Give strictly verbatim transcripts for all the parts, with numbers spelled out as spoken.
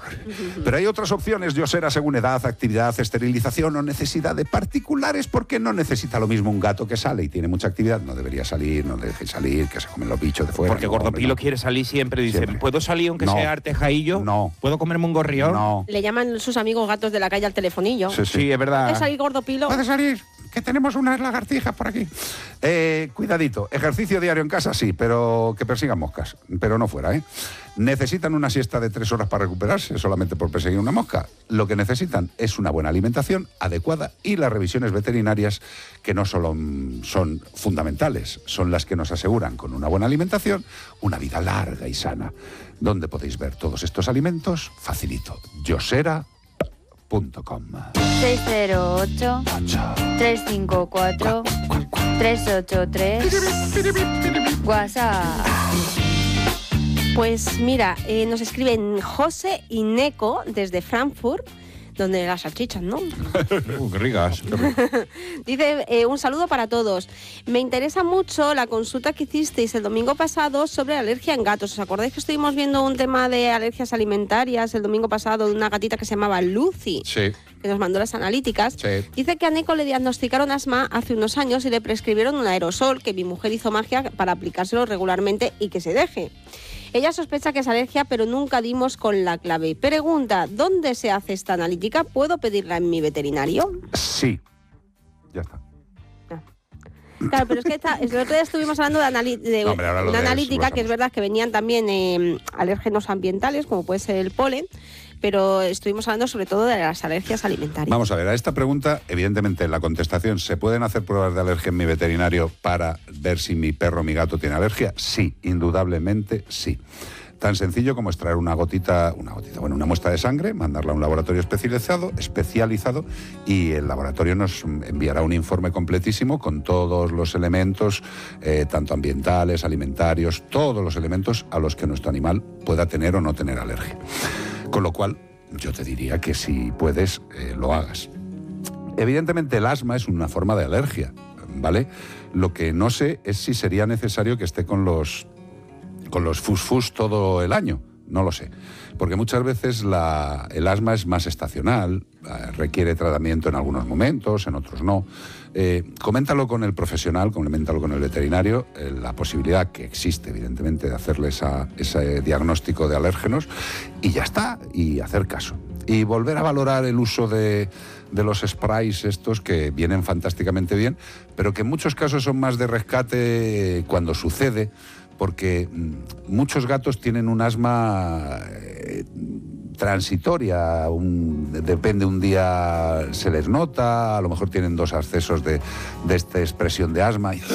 Pero hay otras opciones, Yosera, según edad, actividad, esterilización o necesidad de particulares, porque no necesita lo mismo un gato que sale y tiene mucha actividad. No debería salir, no le deje salir, que se comen los bichos de fuera. Porque no, Gordopilo no. quiere salir siempre. Dice, Siempre. ¿puedo salir aunque No. sea artejaillo? No. ¿Puedo comerme un gorrión? No. Le llaman sus amigos gatos de la calle al telefonillo. Sí, sí. Sí, es verdad. ¿Puede salir Gordopilo? Puede salir, que tenemos unas lagartijas por aquí. Eh, cuidadito, ejercicio diario en casa sí, pero que persigan moscas, pero no fuera, ¿eh? ¿Necesitan una siesta de tres horas para recuperarse solamente por perseguir una mosca? Lo que necesitan es una buena alimentación adecuada y las revisiones veterinarias, que no solo son fundamentales, son las que nos aseguran con una buena alimentación una vida larga y sana. ¿Dónde podéis ver todos estos alimentos? Facilito, yosera punto com. seis cero ocho, tres cinco cuatro, tres ocho tres. WhatsApp. Pues mira, eh, nos escriben José y Neco desde Frankfurt, donde las salchichas, ¿no? Uh, qué ricas. Dice, eh, un saludo para todos. Me interesa mucho la consulta que hicisteis el domingo pasado sobre alergia en gatos. ¿Os acordáis que estuvimos viendo un tema de alergias alimentarias el domingo pasado de una gatita que se llamaba Lucy? Sí. Que nos mandó las analíticas. Sí. Dice que a Neko le diagnosticaron asma hace unos años y le prescribieron un aerosol, que mi mujer hizo magia para aplicárselo regularmente y que se deje. Ella sospecha que es alergia, pero nunca dimos con la clave. Pregunta, ¿dónde se hace esta analítica? ¿Puedo pedirla en mi veterinario? Sí. Ya está. Claro, pero es que esta, el otro día estuvimos hablando de, anali de No, hombre, ahora lo una de analítica, eso, que es verdad que venían también eh, alérgenos ambientales, como puede ser el polen, pero estuvimos hablando sobre todo de las alergias alimentarias. Vamos a ver, a esta pregunta, evidentemente, la contestación, ¿se pueden hacer pruebas de alergia en mi veterinario para ver si mi perro o mi gato tiene alergia? Sí, indudablemente sí. Tan sencillo como extraer una gotita, una gotita, bueno, una muestra de sangre, mandarla a un laboratorio especializado, especializado, y el laboratorio nos enviará un informe completísimo con todos los elementos, eh, tanto ambientales, alimentarios, todos los elementos a los que nuestro animal pueda tener o no tener alergia. Con lo cual, yo te diría que si puedes, eh, lo hagas. Evidentemente, el asma es una forma de alergia, ¿vale? Lo que no sé es si sería necesario que esté con los con los fus-fus todo el año, no lo sé. Porque muchas veces la, el asma es más estacional, eh, requiere tratamiento en algunos momentos, en otros no. Eh, coméntalo con el profesional, coméntalo con el veterinario, eh, la posibilidad que existe, evidentemente, de hacerle esa, ese diagnóstico de alérgenos y ya está, y hacer caso. Y volver a valorar el uso de, de los sprays estos que vienen fantásticamente bien, pero que en muchos casos son más de rescate cuando sucede, porque muchos gatos tienen un asma eh, transitoria, un, depende, un día se les nota, a lo mejor tienen dos accesos de, de esta expresión de asma y,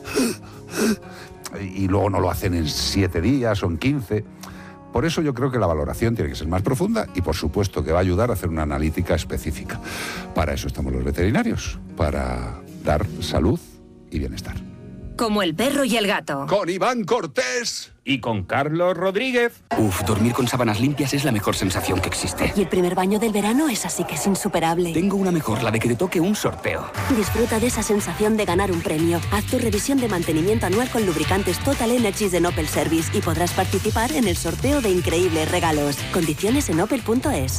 y luego no lo hacen en siete días o en quince. Por eso yo creo que la valoración tiene que ser más profunda y por supuesto que va a ayudar a hacer una analítica específica. Para eso estamos los veterinarios, para dar salud y bienestar. Como el perro y el gato. Con Iván Cortés. Y con Carlos Rodríguez. Uf, dormir con sábanas limpias es la mejor sensación que existe. Y el primer baño del verano es así que es insuperable. Tengo una mejor, la de que te toque un sorteo. Disfruta de esa sensación de ganar un premio. Haz tu revisión de mantenimiento anual con lubricantes Total Energies de Opel Service y podrás participar en el sorteo de increíbles regalos. Condiciones en opel punto es.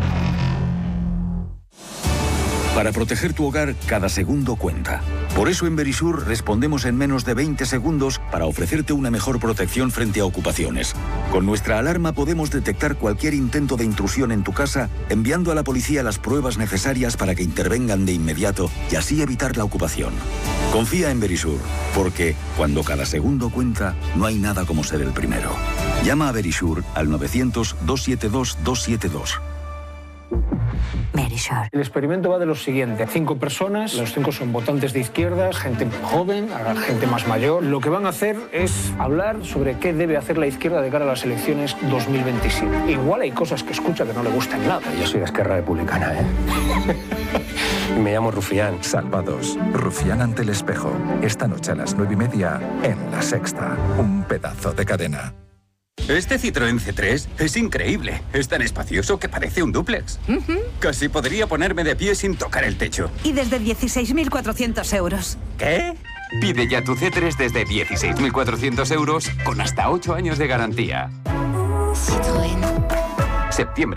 Para proteger tu hogar, cada segundo cuenta. Por eso en Verisur respondemos en menos de veinte segundos para ofrecerte una mejor protección frente a ocupaciones. Con nuestra alarma podemos detectar cualquier intento de intrusión en tu casa, enviando a la policía las pruebas necesarias para que intervengan de inmediato y así evitar la ocupación. Confía en Verisur, porque cuando cada segundo cuenta, no hay nada como ser el primero. Llama a Verisur al novecientos, doscientos setenta y dos, doscientos setenta y dos. Verisur. El experimento va de lo siguiente. Cinco personas, los cinco son votantes de izquierdas, gente joven, gente más mayor. Lo que van a hacer es hablar sobre qué debe hacer la izquierda de cara a las elecciones dos mil veintisiete. Igual hay cosas que escucha que no le gustan nada. Yo soy de Esquerra Republicana, ¿eh? Me llamo Rufián. Salvados. Rufián ante el espejo. Esta noche a las nueve y media en La Sexta. Un pedazo de cadena. Este Citroën C tres es increíble. Es tan espacioso que parece un dúplex. Uh-huh. Casi podría ponerme de pie sin tocar el techo. Y desde dieciséis mil cuatrocientos euros. ¿Qué? Pide ya tu C tres desde dieciséis mil cuatrocientos euros con hasta ocho años de garantía. Citroën. Septiembre